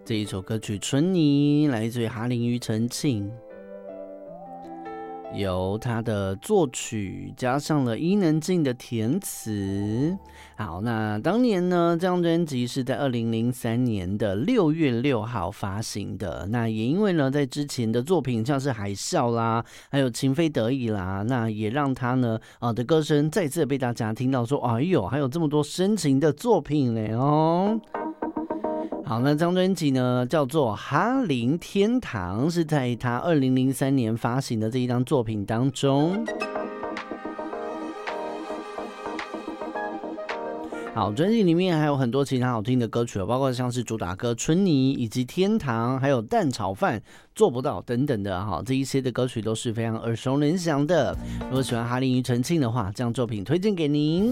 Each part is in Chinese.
这一首歌曲《春泥》来自于哈林庾澄庆，由他的作曲加上了伊能静的填词。好，那当年呢，这张专辑是在2003年的6月6号发行的。那也因为呢，在之前的作品像是《海啸》啦，还有《情非得已》啦，那也让他呢的歌声再次被大家听到说，哎呦，还有这么多深情的作品嘞哦。好，那这张专辑呢叫做《哈林天堂》，是在他2003年发行的这一张作品当中。好，专辑里面还有很多其他好听的歌曲，包括像是主打歌《春泥》以及《天堂》，还有《蛋炒饭》做不到等等的哈，这一些的歌曲都是非常耳熟能详的。如果喜欢哈林庾澄庆的话，这张作品推荐给您。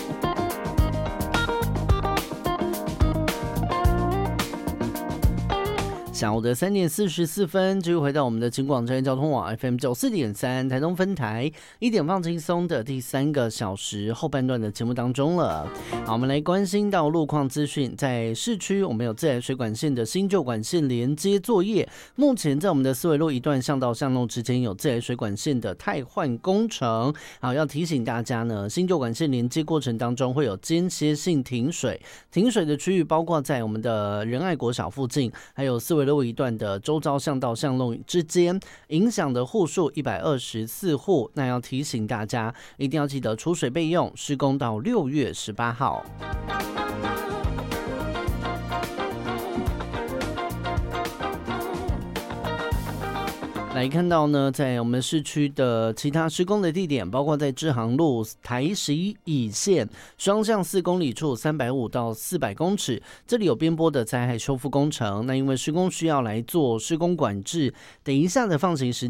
下午的3点44分，继续回到我们的警广专业交通网 FM 94.3台东分台，1点放轻松的第3个小时后半段的节目当中了。好，我们来关心到路况资讯，在市区我们有自来水管线的新旧管线连接作业，目前在我们的思维路一段巷道巷弄之间有自来水管线的汰换工程。好，要提醒大家呢，新旧管线连接过程当中会有间歇性停水，停水的区域包括在我们的仁爱国小附近，还有思维路一段的周遭巷道巷弄之间，影响的户数124户。那要提醒大家，一定要记得储水备用，施工到6月18号。来看到呢，在我们市区的其他施工的地点，包括在支航路台11乙线双向4公里处350到400公尺，这里有边坡的灾害修复工程。那因为施工需要来做施工管制，等一下的放行时